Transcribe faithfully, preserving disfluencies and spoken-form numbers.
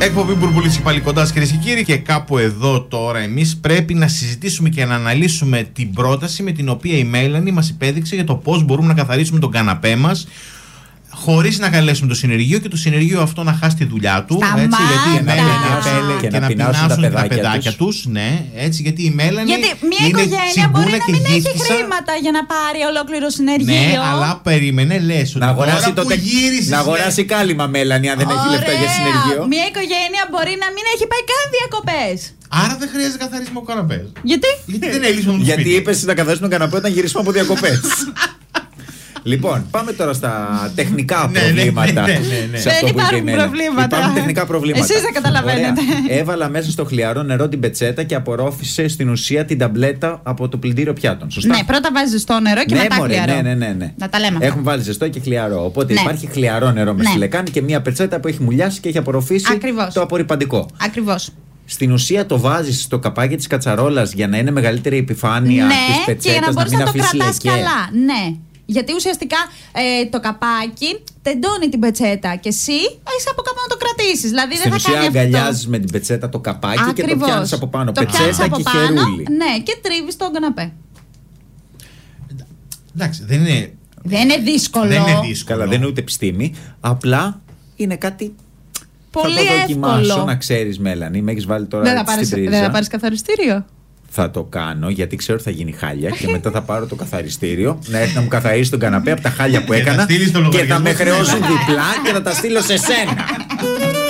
Εκπομπή Μπουρμπουλής πάλι κοντά σας, κυρίες και κύριοι, και κάπου εδώ τώρα εμείς πρέπει να συζητήσουμε και να αναλύσουμε την πρόταση με την οποία η Μέλανη μας υπέδειξε για το πώς μπορούμε να καθαρίσουμε τον καναπέ μας χωρίς να καλέσουμε το συνεργείο και το συνεργείο αυτό να χάσει τη δουλειά του. Σταμάτα. Έτσι, γιατί η Μέλανη Και και, και να πεινάσουν τα παιδάκια, τα παιδάκια τους. Ναι, έτσι, γιατί η Μέλανη. Γιατί μια είναι οικογένεια μπορεί να μην έχει γύφτησα. χρήματα για να πάρει ολόκληρο συνεργείο. Ναι, αλλά περίμενε, λες ότι να αγοράσει, τώρα το... γύρισες, να αγοράσει κάλυμα, Μέλανη, αν δεν έχει λεφτά για συνεργείο. Μια οικογένεια μπορεί να μην έχει πάει καν διακοπές. Άρα δεν χρειάζεται καθαρίσιμο καναπές. Γιατί? Γιατί δεν έλυσαμε το Γιατί σπίτι. είπες να καθαρίσουμε τον καναπέ όταν γυρίσουμε από διακοπές. Λοιπόν, πάμε τώρα στα τεχνικά Ναι, ναι, προβλήματα. ναι, ναι, ναι. σε αυτό Δεν που είπε η υπάρχουν Μέλανη. προβλήματα. Υπάρχουν τεχνικά προβλήματα. Εσείς δεν καταλαβαίνετε. Ωραία. Έβαλα μέσα στο χλιαρό νερό την πετσέτα και απορρόφησε στην ουσία την ταμπλέτα από το πλυντήριο πιάτων. Σωστά. Ναι, πρώτα βάζει ζεστό νερό και Ναι, μετά μωρέ, χλιαρό. ναι, ναι, ναι, ναι. Να τα λέμε αυτά. Έχουν βάλει ζεστό και χλιαρό. Οπότε Ναι. υπάρχει χλιαρό νερό με Ναι. στη λεκάνη και μια πετσέτα που έχει μουλιάσει και έχει απορροφήσει Ακριβώς. το απορριπαντικό. Ακριβώς. Στην ουσία το βάζεις στο καπάκι της κατσαρόλας για να είναι μεγαλύτερη η επιφάνεια Ναι, της και πετσέτας, για να μπορείς να, μην το αφήσει κρατάς λεκέ. καλά. Ναι. Γιατί ουσιαστικά ε, το καπάκι τεντώνει την πετσέτα και εσύ έχεις από κάπου να το κρατήσεις. Δηλαδή Στην δεν θα ουσία κάνει αυτό. αγκαλιάζεις με την πετσέτα το καπάκι Ακριβώς. και το πιάνεις από πάνω. Το πιάνεις Πετσέτα από και πάνω, χερούλι. ναι, και τρίβεις τον καναπέ. Εντάξει, δεν είναι. Δεν είναι δύσκολο. Δεν είναι δύσκολο. Καλά, δεν είναι ούτε επιστήμη. Απλά είναι κάτι. Πολύ θα το δοκιμάσω, εύκολο. να ξέρεις, Μέλανη. Με έχεις βάλει τώρα Δεν θα στην πάρεις, πρίζα. δεν θα πάρεις καθαριστήριο. Θα το κάνω γιατί ξέρω ότι θα γίνει χάλια και μετά θα πάρω το καθαριστήριο να έρθει να μου καθαρίσει τον καναπέ από τα χάλια που Και θα έκανα στείλεις το και θα λογαριασμό με στην χρεώσουν Ελλάδα. διπλά και θα τα στείλω σε σένα.